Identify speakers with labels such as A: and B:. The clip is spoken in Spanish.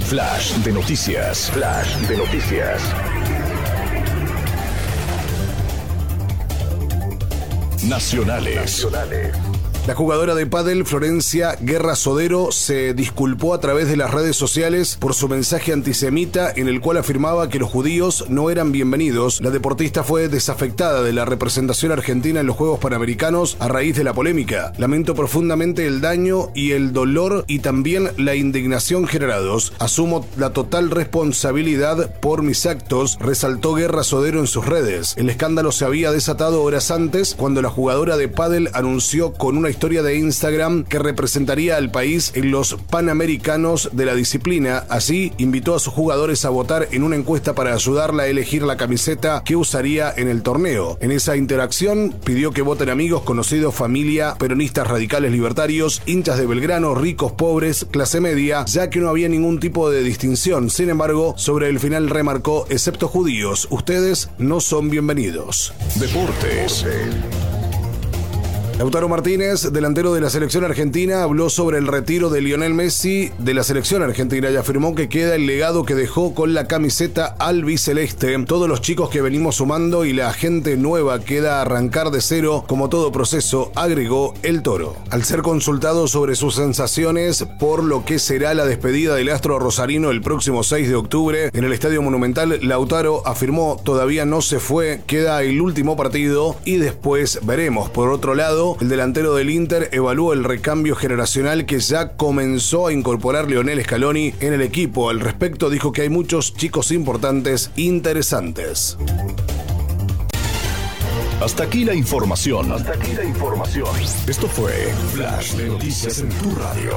A: Flash de noticias. Flash de noticias. Nacionales.
B: La jugadora de pádel Florencia Guerra Sodero se disculpó a través de las redes sociales por su mensaje antisemita en el cual afirmaba que los judíos no eran bienvenidos. La deportista fue desafectada de la representación argentina en los Juegos Panamericanos a raíz de la polémica. Lamento profundamente el daño y el dolor y también la indignación generados. Asumo la total responsabilidad por mis actos, resaltó Guerra Sodero en sus redes. El escándalo se había desatado horas antes cuando la jugadora de pádel anunció con una historia de Instagram que representaría al país en los Panamericanos de la disciplina. Así, invitó a sus jugadores a votar en una encuesta para ayudarla a elegir la camiseta que usaría en el torneo. En esa interacción, pidió que voten amigos, conocidos, familia, peronistas radicales libertarios, hinchas de Belgrano, ricos, pobres, clase media, ya que no había ningún tipo de distinción. Sin embargo, sobre el final remarcó, excepto judíos, ustedes no son bienvenidos.
A: Deportes.
B: Lautaro Martínez, delantero de la selección argentina, habló sobre el retiro de Lionel Messi de la selección argentina y afirmó que queda el legado que dejó con la camiseta albiceleste. Todos los chicos que venimos sumando y la gente nueva queda a arrancar de cero como todo proceso, agregó el Toro. Al ser consultado sobre sus sensaciones por lo que será la despedida del astro rosarino el próximo 6 de octubre en el Estadio Monumental, Lautaro afirmó, todavía no se fue, queda el último partido y después veremos. Por otro lado, el delantero del Inter evaluó el recambio generacional que ya comenzó a incorporar Lionel Scaloni en el equipo. Al respecto dijo que hay muchos chicos importantes interesantes.
A: Hasta aquí la información. Esto fue Flash de Noticias en tu radio.